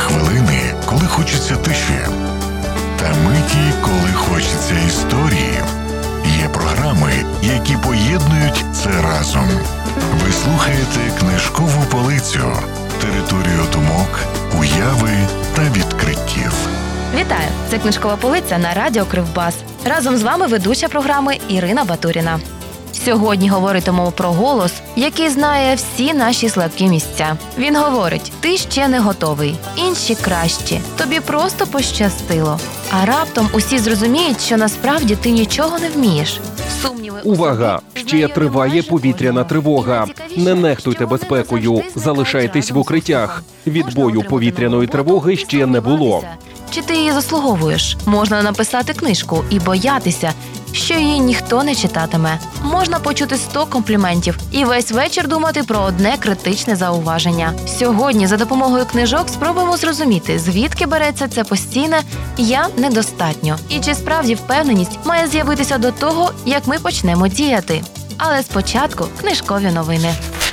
хвилини, коли хочеться тиші, та миті, коли хочеться історії. Є програми, які поєднують це разом. Ви слухаєте «Книжкову полицю» – територію думок, уяви та відкриттів. Вітаю! Це «Книжкова полиця» на радіо Кривбас. Разом з вами ведуча програми Ірина Батуріна. Сьогодні говоритимемо про голос, який знає всі наші слабкі місця. Він говорить: ти ще не готовий, інші кращі, тобі просто пощастило. А раптом усі зрозуміють, що насправді ти нічого не вмієш. Увага! Ще триває повітряна тривога. Не нехтуйте безпекою, залишайтесь в укриттях. Відбою повітряної тривоги ще не було. Чи ти її заслуговуєш? Можна написати книжку і боятися, що її ніхто не читатиме. Можна почути 100 компліментів і весь вечір думати про одне критичне зауваження. Сьогодні за допомогою книжок спробуємо зрозуміти, звідки береться це постійне «я недостатньо» і чи справді впевненість має з'явитися до того, як ми почнемо діяти. Але спочатку книжкові новини.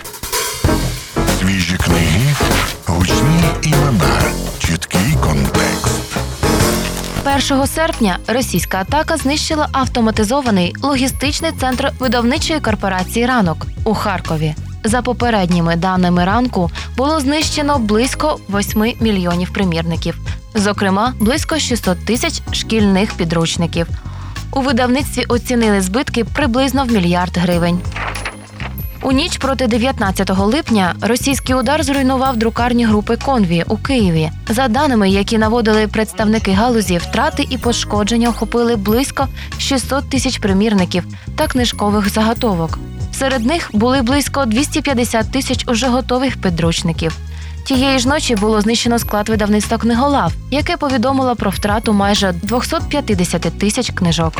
Свіжі книги, гучні імена, чіткий контекст. 1 серпня російська атака знищила автоматизований логістичний центр видавничої корпорації «Ранок» у Харкові. За попередніми даними «Ранку» було знищено близько 8 мільйонів примірників, зокрема, близько 600 тисяч шкільних підручників. У видавництві оцінили збитки приблизно в $1 мільярд. У ніч проти 19 липня російський удар зруйнував друкарні групи «Конві» у Києві. За даними, які наводили представники галузі, втрати і пошкодження охопили близько 600 тисяч примірників та книжкових заготовок. Серед них були близько 250 тисяч уже готових підручників. Тієї ж ночі було знищено склад видавництва «Книголав», яке повідомило про втрату майже 250 тисяч книжок.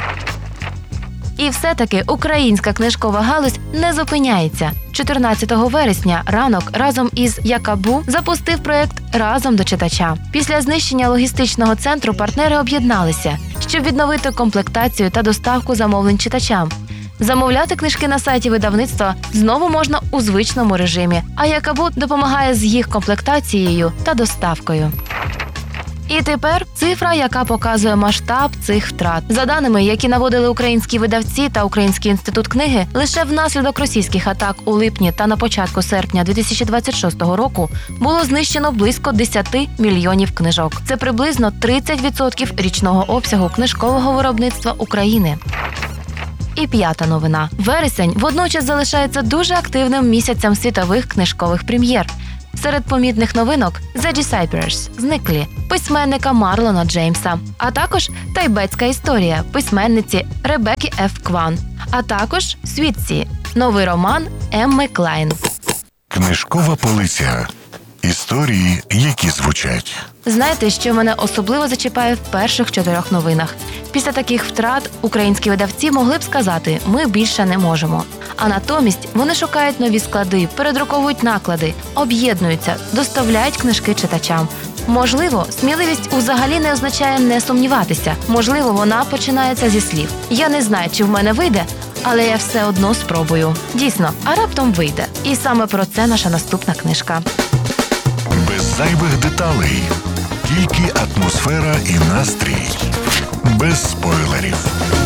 І все-таки українська книжкова галузь не зупиняється. 14 вересня «Ранок» разом із Якабу запустив проєкт «Разом до читача». Після знищення логістичного центру партнери об'єдналися, щоб відновити комплектацію та доставку замовлень читачам. Замовляти книжки на сайті видавництва знову можна у звичному режимі, а Якабу допомагає з їх комплектацією та доставкою. І тепер цифра, яка показує масштаб цих втрат. За даними, які наводили українські видавці та Український інститут книги, лише внаслідок російських атак у липні та на початку серпня 2026 року було знищено близько 10 мільйонів книжок. Це приблизно 30% річного обсягу книжкового виробництва України. І 5-та новина. Вересень водночас залишається дуже активним місяцем світових книжкових прем'єр. Серед помітних новинок «The Disappears» – «Зниклі» письменника Марлона Джеймса, а також «Тайбетська історія» письменниці Ребекки Ф. Кван, а також «Світці» – новий роман Емми Клайн. Книжкова полиця. Історії, які звучать. Знаєте, що мене особливо зачіпає в перших 4 новинах? Після таких втрат українські видавці могли б сказати «ми більше не можемо». А натомість вони шукають нові склади, передруковують наклади, об'єднуються, доставляють книжки читачам. Можливо, сміливість взагалі не означає не сумніватися. Можливо, вона починається зі слів «я не знаю, чи в мене вийде, але я все одно спробую». Дійсно, а раптом вийде. І саме про це наша наступна книжка. Без зайвих деталей. Тільки атмосфера і настрій. Без спойлерів.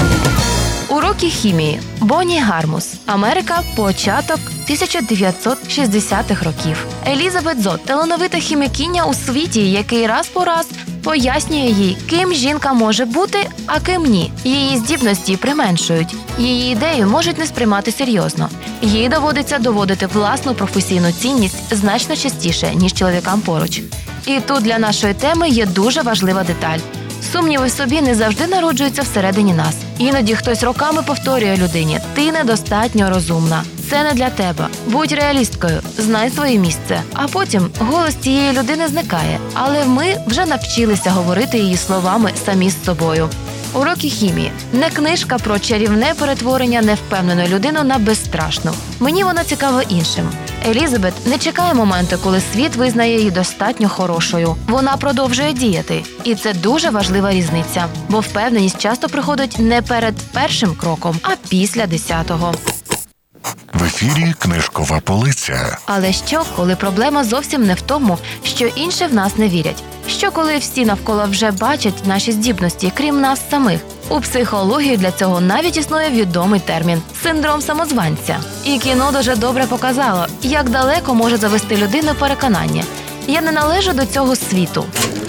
Уроки хімії. Бонні Гармус. Америка. Початок 1960-х років. Елізабет Зод – талановита хімікиня у світі, який раз по раз пояснює їй, ким жінка може бути, а ким ні. Її здібності применшують. Її ідеї можуть не сприймати серйозно. Їй доводиться доводити власну професійну цінність значно частіше, ніж чоловікам поруч. І тут для нашої теми є дуже важлива деталь. Сумніви в собі не завжди народжуються всередині нас. Іноді хтось роками повторює людині «ти недостатньо розумна». Це не для тебе. Будь реалісткою, знай своє місце. А потім голос цієї людини зникає. Але ми вже навчилися говорити її словами самі з собою. Уроки хімії – не книжка про чарівне перетворення невпевненої людини на безстрашну. Мені вона цікава іншим. Елізабет не чекає моменту, коли світ визнає її достатньо хорошою. Вона продовжує діяти. І це дуже важлива різниця. Бо впевненість часто приходить не перед першим кроком, а після 10-го. В ефірі «Книжкова полиця». Але що, коли проблема зовсім не в тому, що інші в нас не вірять? що коли всі навколо вже бачать наші здібності, крім нас самих? У психології для цього навіть існує відомий термін – синдром самозванця. І кіно дуже добре показало, як далеко може завести людину переконання. Я не належу до цього світу.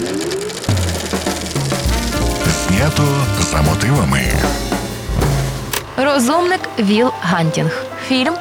Знято за мотивами. Розумник Вілл Гантінг. Фільм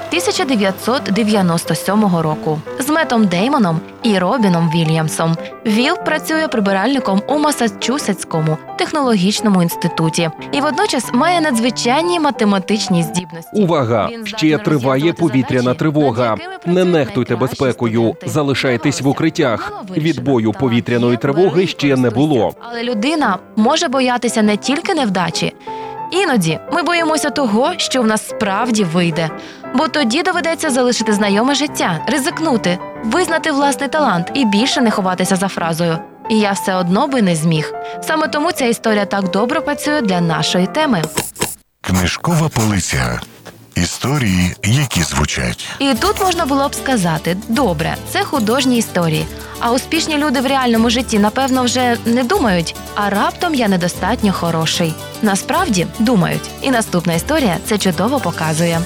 1997 року. З Меттом Деймоном і Робіном Вільямсом. Вілл працює прибиральником у Массачусетському технологічному інституті і водночас має надзвичайні математичні здібності. Увага! Ще триває повітряна тривога. Не нехтуйте безпекою. Залишайтесь в укриттях. Відбою повітряної тривоги ще не було. Але людина може боятися не тільки невдачі. Іноді ми боїмося того, що в нас справді вийде. Бо тоді доведеться залишити знайоме життя, ризикнути, визнати власний талант і більше не ховатися за фразою «І я все одно би не зміг». Саме тому ця історія так добре працює для нашої теми. Книжкова полиця. Історії, які звучать. І тут можна було б сказати «Добре, це художні історії». А успішні люди в реальному житті, напевно, вже не думають «А раптом я недостатньо хороший». Насправді, думають. І наступна історія це чудово показує.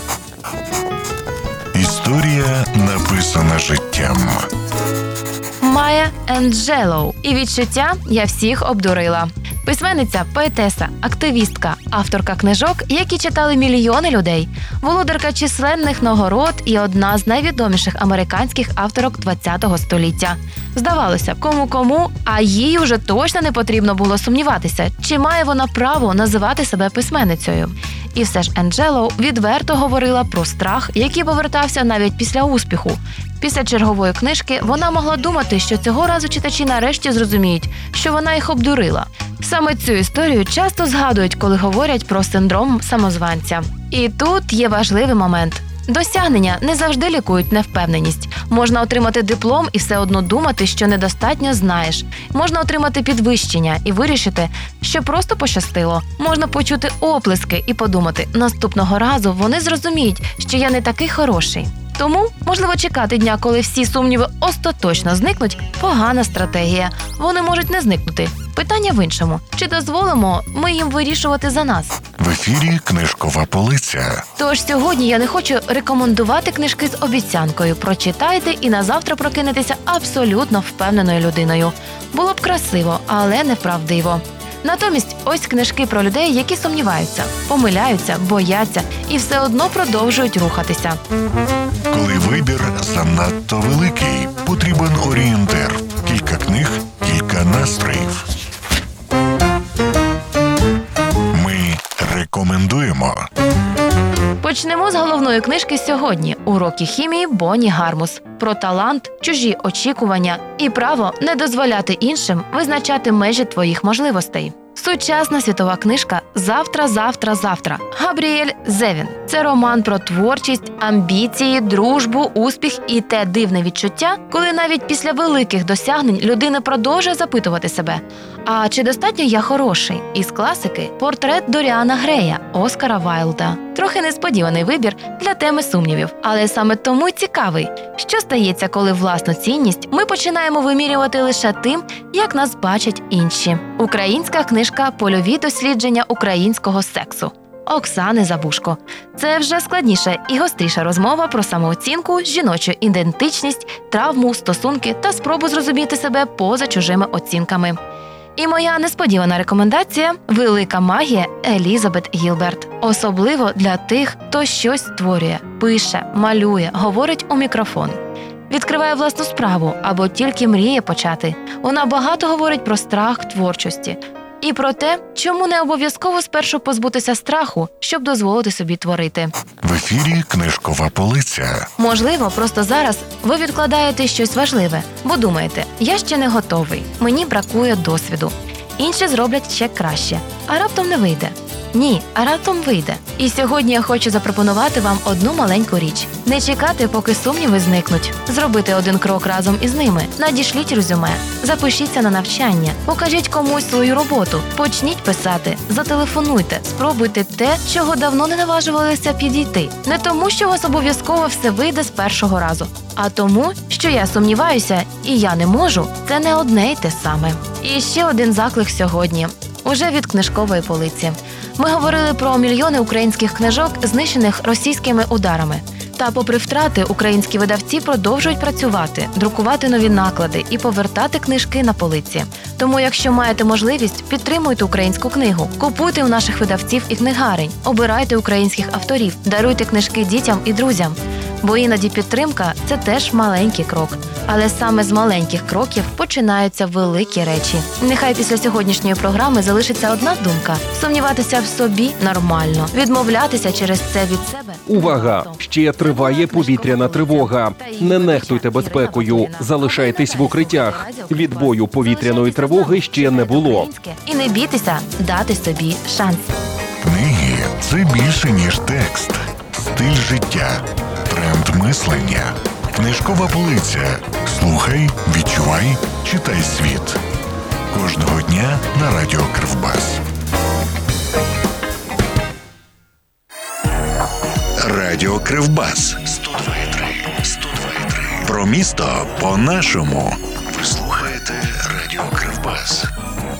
Історія написана життям. Майя Енджелоу. І відчуття «Я всіх обдурила». Письменниця, поетеса, активістка, авторка книжок, які читали мільйони людей, володарка численних нагород і одна з найвідоміших американських авторок ХХ століття. Здавалося, кому-кому, а їй уже точно не потрібно було сумніватися, чи має вона право називати себе письменницею. І все ж Енджелоу відверто говорила про страх, який повертався навіть після успіху. Після чергової книжки вона могла думати, що цього разу читачі нарешті зрозуміють, що вона їх обдурила. Саме цю історію часто згадують, коли говорять про синдром самозванця. І тут є важливий момент. Досягнення не завжди лікують невпевненість. Можна отримати диплом і все одно думати, що недостатньо знаєш. Можна отримати підвищення і вирішити, що просто пощастило. Можна почути оплески і подумати, наступного разу вони зрозуміють, що я не такий хороший. Тому, можливо, чекати дня, коли всі сумніви остаточно зникнуть – погана стратегія. Вони можуть не зникнути. Питання в іншому. Чи дозволимо ми їм вирішувати за нас? В ефірі книжкова полиця. Тож сьогодні я не хочу рекомендувати книжки з обіцянкою. Прочитайте і назавтра прокинетеся абсолютно впевненою людиною. Було б красиво, але неправдиво. Натомість ось книжки про людей, які сумніваються, помиляються, бояться і все одно продовжують рухатися. Коли вибір занадто великий, потрібен орієнтир. Кілька книг, кілька настроїв. Ми рекомендуємо. Почнемо з головної книжки сьогодні «Уроки хімії» Бонні Гармус. Про талант, чужі очікування і право не дозволяти іншим визначати межі твоїх можливостей. Сучасна світова книжка «Завтра, завтра, завтра» Габріель Зевін. Це роман про творчість, амбіції, дружбу, успіх і те дивне відчуття, коли навіть після великих досягнень людина продовжує запитувати себе «А чи достатньо я хороший?» Із класики «Портрет Доріана Грея» Оскара Вайлда. Трохи несподіваний вибір для теми сумнівів, але саме тому й цікавий. Що стається, коли власну цінність ми починаємо вимірювати лише тим, як нас бачать інші? Українська книжка «Польові дослідження українського сексу» Оксани Забушко. Це вже складніша і гостріша розмова про самооцінку, жіночу ідентичність, травму, стосунки та спробу зрозуміти себе поза чужими оцінками. І моя несподівана рекомендація – «Велика магія» Елізабет Гілберт. Особливо для тих, хто щось створює, пише, малює, говорить у мікрофон. Відкриває власну справу або тільки мріє почати. Вона багато говорить про страх творчості. І про те, чому не обов'язково спершу позбутися страху, щоб дозволити собі творити. В ефірі книжкова полиця. Можливо, просто зараз ви відкладаєте щось важливе, бо думаєте, я ще не готовий, мені бракує досвіду. Інші зроблять ще краще, а раптом не вийде. Ні, а раптом вийде. І сьогодні я хочу запропонувати вам одну маленьку річ. Не чекати, поки сумніви зникнуть. Зробити один крок разом із ними. Надішліть резюме. Запишіться на навчання. Покажіть комусь свою роботу. Почніть писати. Зателефонуйте. Спробуйте те, чого давно не наважувалися підійти. Не тому, що у вас обов'язково все вийде з першого разу, а тому, що я сумніваюся і я не можу – це не одне й те саме. І ще один заклик сьогодні. Уже від книжкової полиці. Ми говорили про мільйони українських книжок, знищених російськими ударами. Та попри втрати, українські видавці продовжують працювати, друкувати нові наклади і повертати книжки на полиці. Тому, якщо маєте можливість, підтримуйте українську книгу, купуйте у наших видавців і книгарень, обирайте українських авторів, даруйте книжки дітям і друзям. Бо іноді підтримка – це теж маленький крок. Але саме з маленьких кроків починаються великі речі. Нехай після сьогоднішньої програми залишиться одна думка – сумніватися в собі нормально, відмовлятися через це від себе. Увага! Ще триває повітряна тривога. Не нехтуйте безпекою, залишайтесь в укриттях. Відбою повітряної тривоги ще не було. І не бійтеся дати собі шанс. Книги – це більше, ніж текст. Стиль життя, тренд мислення. Книжкова полиця. Слухай, відчувай, читай світ. Кожного дня на Радіо Кривбас. Радіо Кривбас. 102,3. Про місто по-нашому. Ви слухаєте Радіо Кривбас.